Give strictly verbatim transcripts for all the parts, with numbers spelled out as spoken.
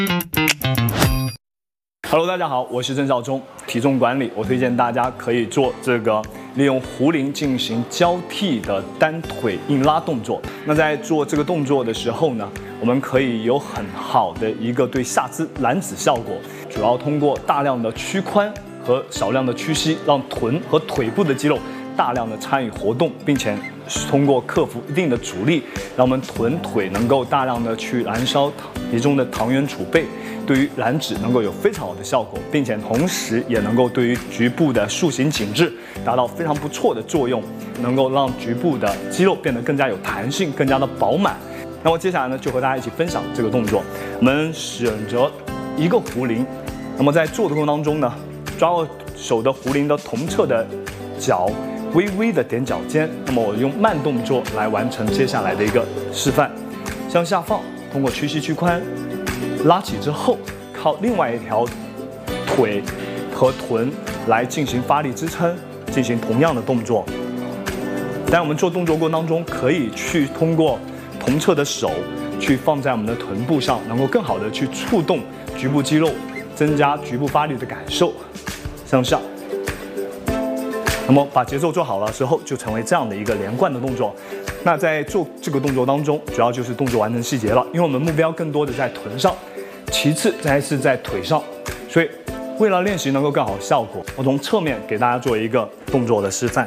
Hello， 大家好，我是郑少忠。体重管理，我推荐大家可以做这个利用壶铃进行交替的单腿硬拉动作。那在做这个动作的时候呢，我们可以有很好的一个对下肢燃脂效果，主要通过大量的屈髋和少量的屈膝，让臀和腿部的肌肉大量的参与活动，并且通过克服一定的阻力，让我们臀腿能够大量的去燃烧体中的糖原储备，对于燃脂能够有非常好的效果，并且同时也能够对于局部的塑形紧致达到非常不错的作用，能够让局部的肌肉变得更加有弹性，更加的饱满。那么接下来呢，就和大家一起分享这个动作。我们选择一个壶铃，那么在做的过程当中呢，抓到手的壶铃的同侧的脚，微微的踮脚尖。那么我用慢动作来完成接下来的一个示范，向下放，通过屈膝屈髋拉起之后，靠另外一条腿和臀来进行发力支撑，进行同样的动作。但我们做动作过程当中，可以去通过同侧的手去放在我们的臀部上，能够更好的去触动局部肌肉，增加局部发力的感受。向下，那么把节奏做好了之后，就成为这样的一个连贯的动作。那在做这个动作当中，主要就是动作完成细节了，因为我们目标更多的在臀上，其次才是在腿上，所以为了练习能够更好效果，我从侧面给大家做一个动作的示范。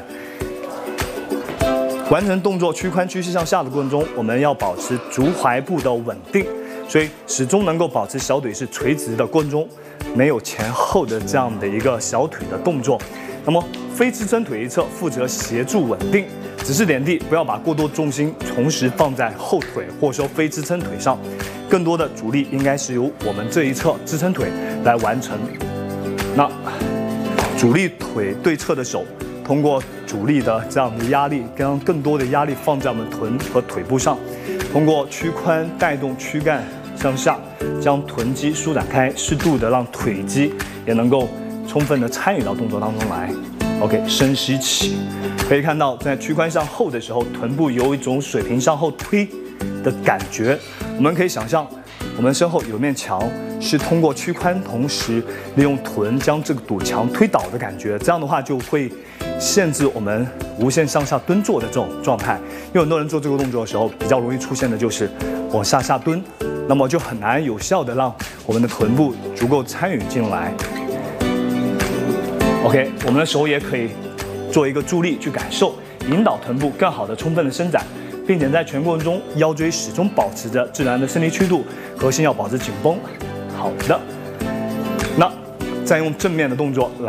完成动作屈髋屈膝向下的过程中，我们要保持足踝部的稳定，所以始终能够保持小腿是垂直的过程中，没有前后的这样的一个小腿的动作。那么非支撑腿一侧负责协助稳定，指示点地，不要把过多重心同时放在后腿或者说非支撑腿上，更多的阻力应该是由我们这一侧支撑腿来完成。那阻力腿对侧的手，通过阻力的这样的压力，将更多的压力放在我们臀和腿部上，通过屈髋带动躯干向下，将臀肌舒展开，适度的让腿肌也能够充分的参与到动作当中来。OK， 深吸气，可以看到在屈髋向后的时候，臀部有一种水平向后推的感觉。我们可以想象，我们身后有面墙，是通过屈髋，同时利用臀将这个堵墙推倒的感觉。这样的话就会限制我们无限向下蹲坐的这种状态。因为很多人做这个动作的时候，比较容易出现的就是往下下蹲，那么就很难有效的让我们的臀部足够参与进来。OK， 我们的手也可以做一个助力去感受，引导臀部更好的充分的伸展，并且在全过程中腰椎始终保持着自然的伸离曲度，核心要保持紧绷。好的，那再用正面的动作来